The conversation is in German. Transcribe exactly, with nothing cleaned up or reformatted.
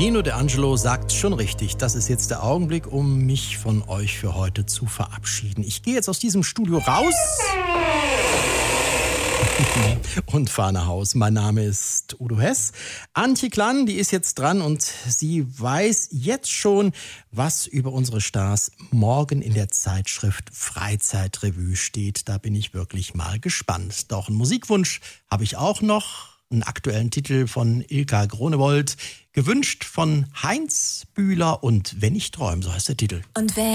Nino D'Angelo sagt schon richtig. Das ist jetzt der Augenblick, um mich von euch für heute zu verabschieden. Ich gehe jetzt aus diesem Studio raus und fahre nach Hause. Mein Name ist Udo Hess. Antje Klann, die ist jetzt dran und sie weiß jetzt schon, was über unsere Stars morgen in der Zeitschrift Freizeitrevue steht. Da bin ich wirklich mal gespannt. Doch einen Musikwunsch habe ich auch noch. Einen aktuellen Titel von Ilka Gronewold, gewünscht von Heinz Bühler und Wenn ich träume, so heißt der Titel. Und wenn